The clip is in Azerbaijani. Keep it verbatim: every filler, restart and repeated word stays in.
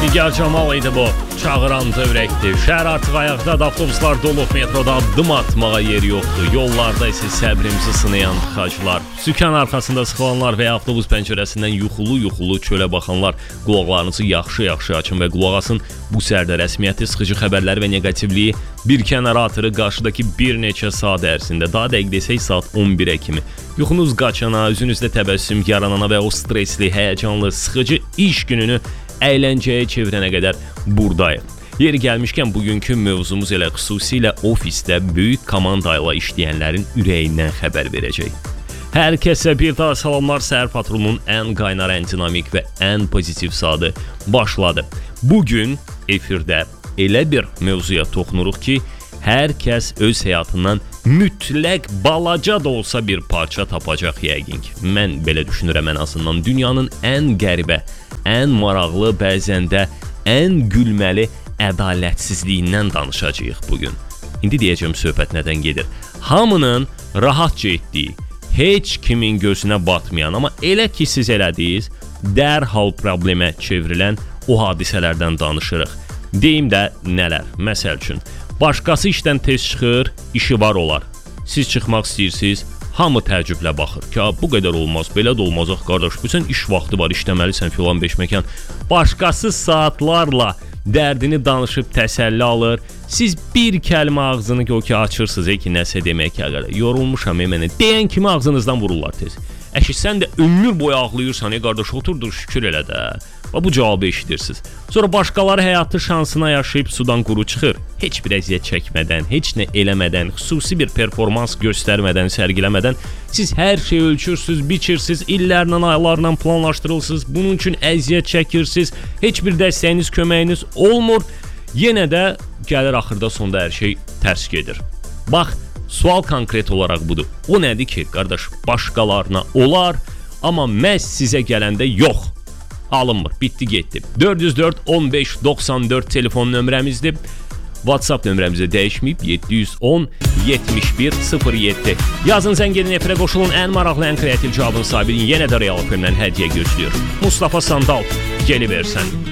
Nigar Camal idi bu. Çağıran dövrəkdir. Şəhər artıq ayaqdadır, avtobuslar doluq, metroda addım atmağa yer yoxdur. Yollarda isə səbrimizi sınayan tıxaclar, sükan arxasında sıxılanlar və ya avtobus pəncərəsindən yuxulu-yuxulu çölə baxanlar qulaqlarınızı yaxşı-yaxşı açın və qulaq asın. Bu sərdə rəsmiyyəti, sıxıcı xəbərləri və neqativliyi bir kənara atırı qarşıdakı bir neçə saat ərzində, daha dəqiq desək saat on birə kimi. Yuxunuz qaçana, üzünüzdə təbəssüm yaranana və o stresli, həyəcanlı, sıxıcı iş gününü əyləncəyə çevirənə qədər buradayıq. Yeri gəlmişkən bugünkü mövzumuz elə xüsusilə ofisdə böyük komanda ilə işləyənlərin ürəyindən xəbər verəcək. Hər kəsə bir daha salamlar. Səhər patrulunun ən qaynar, ən dinamik və ən pozitiv saatı başladı. Bugün efirdə elə bir mövzuya toxunuruq ki, hər kəs öz həyatından mütləq balaca da olsa bir parça tapacaq yəqin ki. Mən belə düşünürəm ən azından. Dünyanın ən qəribə, ən maraqlı, bəzən də ən gülməli ədalətsizliyindən danışacağıq bugün. İndi deyəcəm söhbət nədən gedir. Hamının rahatca etdiyi, heç kimin gözünə batmayan, amma elə ki siz elədiniz, dərhal problemə çevrilən o hadisələrdən danışırıq. Deyim də nələr? Məsəl üçün, başqası işdən tez çıxır, işi var olar. Siz çıxmaq istəyirsiniz, hamı təəccüblə baxır ki, bu qədər olmaz, belə də olmaz, ax qardaş, bu sən iş vaxtı var, işləməlisən filan beş məkan. Başqası saatlarla dərdini danışıb təsəlli alır. Siz bir kəlmə ağzını o ki açırsınız, e ki nəsə demək ki, yorulmuşam mənə. Deyən kimi ağzınızdan vururlar tez. Əşi sən də ömür boyu ağlayırsan, e qardaş, oturdur şükür elə də. Və bu cavabı eşidirsiniz. Sonra başqaları həyatı şansına yaşayıb sudan quru çıxır. Heç bir əziyyət çəkmədən, heç nə eləmədən, xüsusi bir performans göstərmədən, sərgiləmədən siz hər şeyi ölçürsünüz, biçirsiniz, illərlə, aylarla planlaşdırılsınız. Bunun üçün əziyyət çəkirsiniz. Heç bir dəstəyiniz, köməyiniz olmur. Yenə də gəlir axırda sonda hər şey tərs gedir. Bax, sual konkret olaraq budur. O nədir ki, qardaş, başqalarına olar, amma məhz sizə gələndə yox. Alınmır, bitdi, getdi. dörd yüz dörd on beş doxsan dörd telefon nömrəmizdir. WhatsApp nömrəmizi dəyişməyib, yeddi yüz on yetmiş bir sıfır yeddi. Yazın, zəng edin, efirə qoşulun, ən maraqlı, ən kreativ cavabın sahibini yenə də Real F M-dən hədiyyə gözləyir. Mustafa Sandal, geliversən.